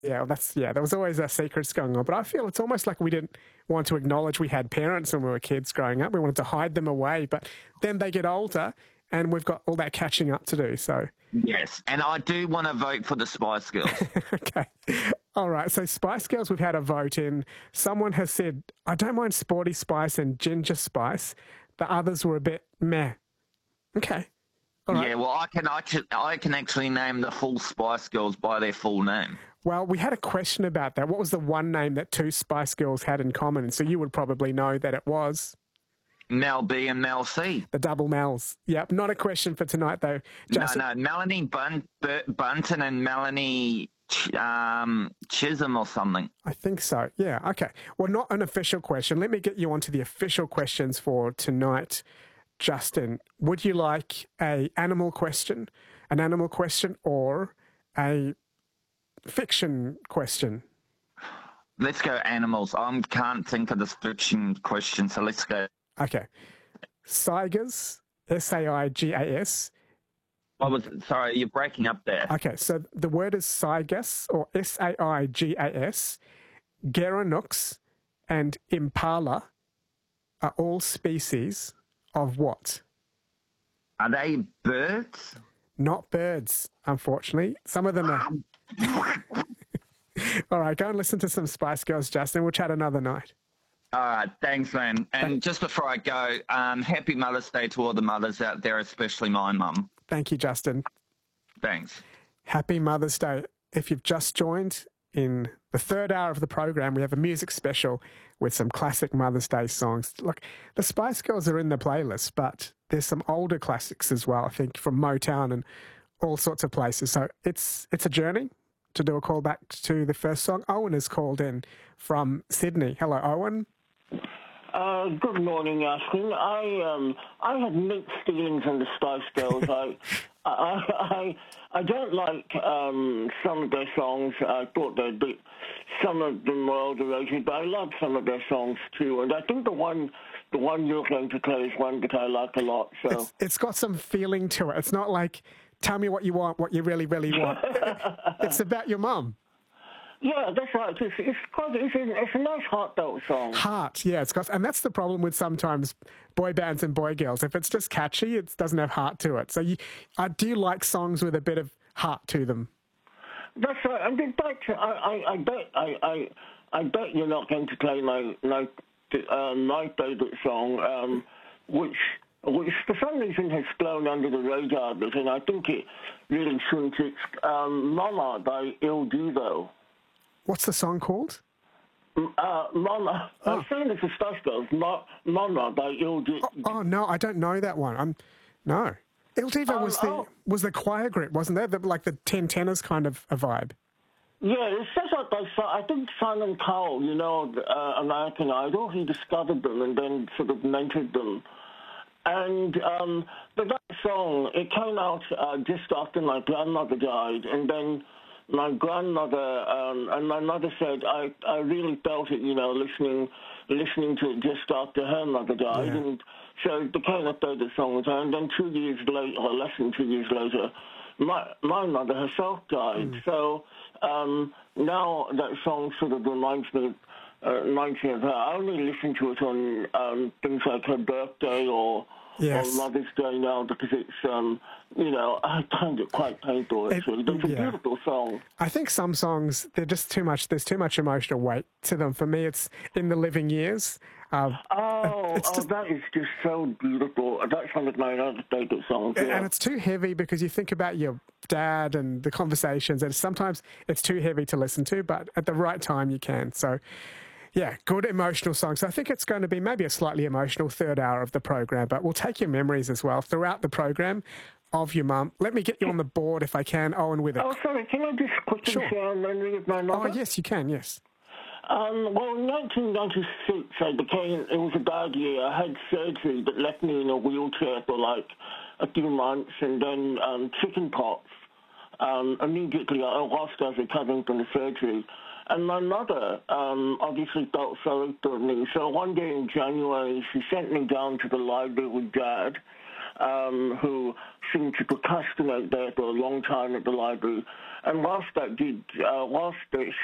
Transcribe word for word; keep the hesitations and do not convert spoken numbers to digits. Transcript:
Yeah, well, that's yeah. There was always uh, secrets going on, but I feel it's almost like we didn't want to acknowledge we had parents when we were kids growing up. We wanted to hide them away, but then they get older, and we've got all that catching up to do. So Yes, and I do want to vote for the Spice Girls. okay, all right. So Spice Girls, we've had a vote in. Someone has said I don't mind Sporty Spice and Ginger Spice. The others were a bit meh. Okay. All right. Yeah, well, I can I, can I can actually name the full Spice Girls by their full name. Well, we had a question about that. What was the one name that two Spice Girls had in common? So you would probably know that it was Mel B and Mel C. the double Mels. Yep, not a question for tonight though. Justin, No, no, Melanie Bun- B- Bunton and Melanie Ch- um, Chisholm or something. I think so. Yeah, okay. Well, not an official question. Let me get you onto the official questions for tonight. Justin, would you like a animal question, an animal question, or a fiction question? Let's go animals. I can't think of this fiction question, so let's go. Okay. Saigers, S A I G A S. What was it? Sorry, you're breaking up there. Okay, so the word is Saigas, or S A I G A S. Geronux and Impala are all species of what? Are they birds? Not birds, unfortunately. Some of them are. All right, go and listen to some Spice Girls, Justin. We'll chat another night. All right, thanks, man. And just before I go, um, happy Mother's Day to all the mothers out there, especially my mum. Thank you, Justin. Thanks. Happy Mother's Day. If you've just joined, in the third hour of the program, we have a music special with some classic Mother's Day songs. Look, the Spice Girls are in the playlist, but there's some older classics as well, I think, from Motown and all sorts of places. So it's it's a journey to do a call back to the first song. Owen is called in from Sydney. Hello, Owen. Uh, good morning, Ashton. I um I had mixed feelings on the Spice Girls. I, I I I don't like um some of their songs. I thought they did some of them were overrated, but I love some of their songs too. And I think the one the one you're going to play is one that I like a lot. So It's, it's got some feeling to it. It's not like tell me what you want, what you really really want. It's about your mum. yeah, that's right. It's it's quite it's a, it's a nice heartfelt song. Heart, yeah, it's got, and that's the problem with sometimes boy bands and boy girls. If it's just catchy, it doesn't have heart to it. So, you, I do like songs with a bit of heart to them. That's right. I mean, but I, I, I bet I, I, I bet you're not going to play my my uh, my favourite song, um, which which for some reason has flown under the radar, but and I think it really shouldn't. It's um, "Mama" by Il Divo. What's the song called? Uh, Mama, Oh. I was saying it's the Spice Girls. Ma, Mama by Il Divo. Oh, oh no, I don't know that one. I'm no. Il Divo Oh, was the oh. was the choir group, wasn't there? The, like the Ten Tenors kind of a vibe. Yeah, it's set up by, Si- I think Simon Cowell, you know, the, uh, American Idol. He discovered them and then sort of mentored them. And um, but that song, it came out uh, just after my grandmother died, and then my grandmother um, and my mother said I, I really felt it, you know, listening listening to it just after her mother died, Yeah. and so it became a favourite song of her. And then two years later, or less than two years later, my my mother herself died. So um, now that song sort of reminds me. Uh, reminds me of her. I only listen to it on um, things like her birthday or, Yes. or Mother's Day now because it's, um, you know, I find it quite painful actually. But it's a yeah. beautiful song. I think some songs they're just too much. There's too much emotional weight to them. For me, it's In the Living Years. Uh, Oh, it's oh just- that is just so beautiful. That's one of my other favourite songs. Yeah. And it's too heavy because you think about your dad and the conversations, and sometimes it's too heavy to listen to, but at the right time you can. So, yeah, good emotional songs. So I think it's going to be maybe a slightly emotional third hour of the program, but we'll take your memories as well throughout the program of your mum. Let me get you on the board if I can, Owen, with it. Oh, sorry, can I just quickly Sure. share a memory of my Oh, mother? yes, you can, yes. Um, well, in nineteen ninety-six, I became, it was a bad year. I had surgery that left me in a wheelchair for like a few months, and then um, chicken pox um, immediately uh, whilst I was recovering from the surgery. And my mother um, obviously felt sorry for me. So one day in January, she sent me down to the library with Dad. um, who seemed to procrastinate there for a long time at the library. And whilst that did, uh, whilst it